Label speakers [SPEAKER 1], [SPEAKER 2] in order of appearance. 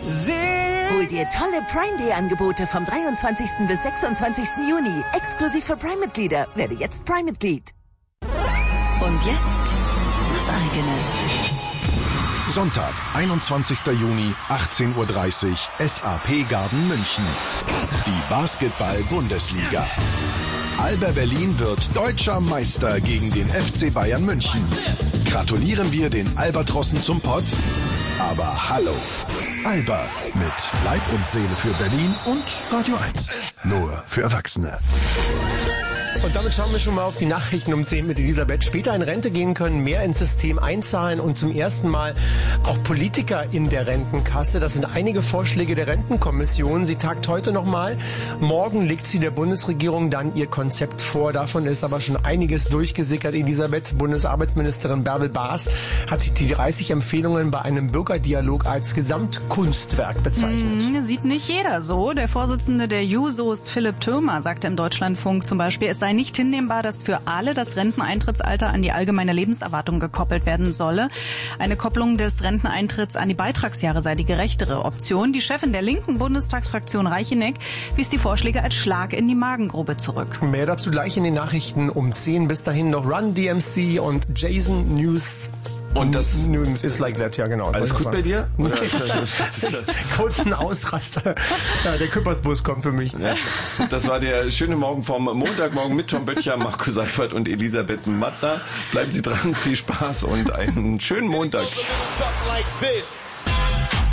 [SPEAKER 1] Hol dir tolle Prime Day Angebote vom 23. bis 26. Juni. Exklusiv für Prime-Mitglieder. Werde jetzt Prime-Mitglied.
[SPEAKER 2] Und jetzt was Eigenes.
[SPEAKER 3] Sonntag, 21. Juni, 18:30 Uhr, SAP Garden München. Die Basketball-Bundesliga. Alba Berlin wird deutscher Meister gegen den FC Bayern München. Gratulieren wir den Albatrossen zum Pott? Aber hallo, Alba mit Leib und Seele für Berlin und Radio 1. Nur für Erwachsene.
[SPEAKER 4] Und damit schauen wir schon mal auf die Nachrichten um 10 mit Elisabeth. Später in Rente gehen können, mehr ins System einzahlen und zum ersten Mal auch Politiker in der Rentenkasse. Das sind einige Vorschläge der Rentenkommission. Sie tagt heute nochmal. Morgen legt sie der Bundesregierung dann ihr Konzept vor. Davon ist aber schon einiges durchgesickert. Elisabeth, Bundesarbeitsministerin Bärbel Baas, hat die 30 Empfehlungen bei einem Bürgerdialog als Gesamtkunstwerk bezeichnet.
[SPEAKER 5] Sieht nicht jeder so. Der Vorsitzende der Jusos, Philipp Thürmer, sagte im Deutschlandfunk zum Beispiel, es sei nicht hinnehmbar, dass für alle das Renteneintrittsalter an die allgemeine Lebenserwartung gekoppelt werden solle. Eine Kopplung des Renteneintritts an die Beitragsjahre sei die gerechtere Option. Die Chefin der linken Bundestagsfraktion Reicheneck wies die Vorschläge als Schlag in die Magengrube zurück.
[SPEAKER 4] Mehr dazu gleich in den Nachrichten um 10. Bis dahin noch Run DMC und Jason News.
[SPEAKER 6] Und das
[SPEAKER 4] ist like that, ja genau.
[SPEAKER 6] Alles gut bei dir? Oder?
[SPEAKER 4] Kurzen Ausraster. Ja, der Küppersbus kommt für mich.
[SPEAKER 6] Ja, das war der schöne Morgen vom Montagmorgen mit Tom Böttcher, Marco Seifert und Elisabeth Mattner. Bleiben Sie dran, viel Spaß und einen schönen Montag.